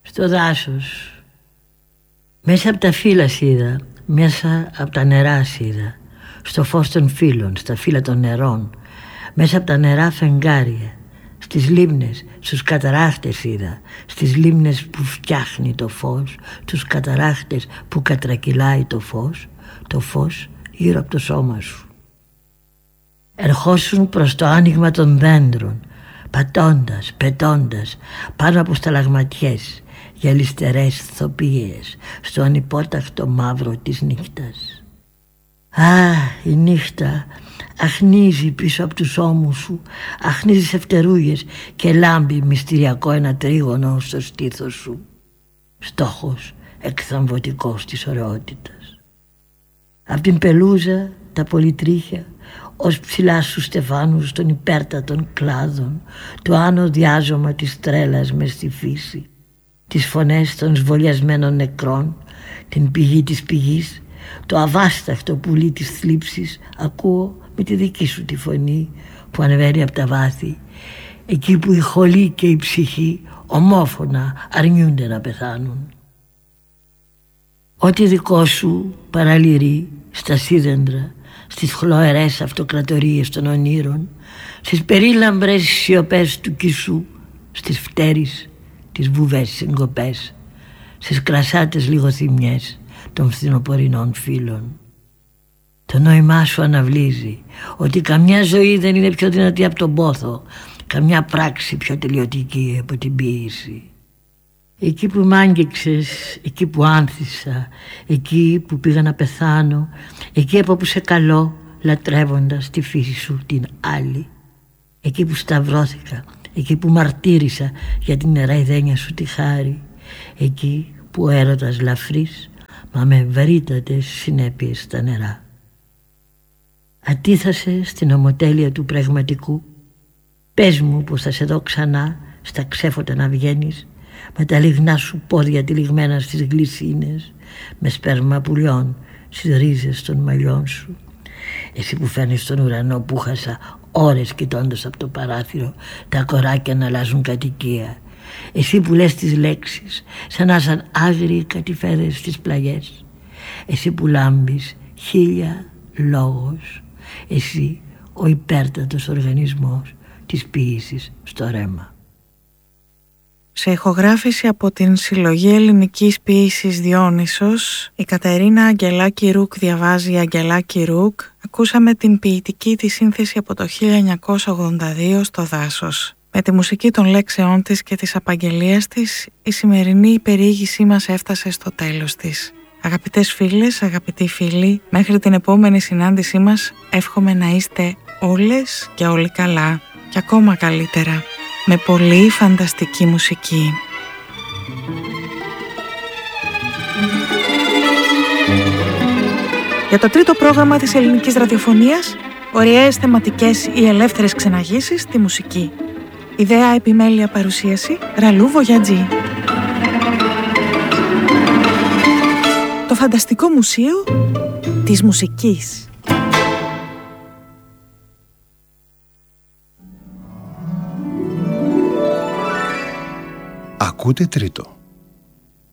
Στο δάσος, μέσα από τα φύλλα είδα, μέσα από τα νερά είδα, στο φως των φύλλων, στα φύλλα των νερών, μέσα από τα νερά φεγγάρια, στις λίμνες, στους καταράχτες είδα, στις λίμνες που φτιάχνει το φως, τους καταράχτες που κατρακυλάει το φως γύρω από το σώμα σου. Ερχόσουν προς το άνοιγμα των δέντρων, πατώντας, πετώντας πάνω από σταλαγματιές, γυαλιστερές θοπίες, στο ανυπόταχτο μαύρο της νύχτας. Α, η νύχτα αχνίζει πίσω από τους ώμους σου, αχνίζει σε φτερούγες και λάμπει μυστηριακό ένα τρίγωνο στο στήθος σου. Στόχος εκθαμβωτικός της ωραιότητας. Απ' την πελούζα, τα πολυτρίχια, ως ψηλά στους στεφάνους των υπέρτατων κλάδων, το άνω διάζωμα της τρέλας μες στη φύση, τις φωνές των σβολιασμένων νεκρών, την πηγή της πηγής, το αβάσταχτο πουλί της θλίψης ακούω με τη δική σου τη φωνή που ανεβαίνει από τα βάθη, εκεί που η χολή και η ψυχή ομόφωνα αρνιούνται να πεθάνουν. Ό,τι δικό σου παραλυρεί στα σίδεντρα, στις χλωερές αυτοκρατορίες των ονείρων, στις περίλαμπρες σιωπές του κησού, στις φτέρεις, τις βουβές συγκοπές, στις κρασάτες λιγοθυμιές των φθινοπορεινών φύλων. Το νόημά σου αναβλύζει ότι καμιά ζωή δεν είναι πιο δυνατή από τον πόθο, καμιά πράξη πιο τελειωτική από την ποίηση. Εκεί που μ' άγγιξες, εκεί που άνθησα, εκεί που πήγα να πεθάνω, εκεί από που σε καλώ λατρεύοντας τη φύση σου την άλλη, εκεί που σταυρώθηκα, εκεί που μαρτύρησα για την νεραϊδένια σου τη χάρη, εκεί που ο έρωτας λαφρύς μα με ευρύτατες συνέπειες στα νερά. Ατίθασε στην ομοτέλεια του πραγματικού, πες μου που θα σε δω ξανά στα ξέφωτα να βγαίνεις, με τα λιγνά σου πόδια τυλιγμένα στις γλυσσίνες, με σπέρμα πουλιών στις ρίζες των μαλλιών σου. Εσύ που φέρνεις τον ουρανό που χάσα ώρες κοιτώντας από το παράθυρο τα κοράκια να αλλάζουν κατοικία. Εσύ που λες τις λέξεις σαν να σαν άγριοι κατηφέδες στις πλαγιές. Εσύ που λάμπεις 1000 λόγος. Εσύ ο υπέρτατος οργανισμός της ποίησης στο ρέμα. Σε ηχογράφηση από την Συλλογή Ελληνικής Ποίησης Διόνυσος, η Κατερίνα Αγγελάκη Ρουκ διαβάζει Αγγελάκη Ρουκ. Ακούσαμε την ποιητική της σύνθεση από το 1982 στο δάσος. Με τη μουσική των λέξεών της και της απαγγελίας της, η σημερινή περιήγησή μας έφτασε στο τέλος της. Αγαπητές φίλες, αγαπητοί φίλοι, μέχρι την επόμενη συνάντησή μας εύχομαι να είστε όλες και όλοι καλά και ακόμα καλύτερα, με πολύ φανταστική μουσική. Για το τρίτο πρόγραμμα της ελληνικής ραδιοφωνίας, ωραίες θεματικές ή ελεύθερες ξεναγήσεις στη μουσική. Ιδέα επιμέλεια παρουσίαση Ραλού Βογιατζή. Το φανταστικό μουσείο της μουσικής. Ακούτε τρίτο.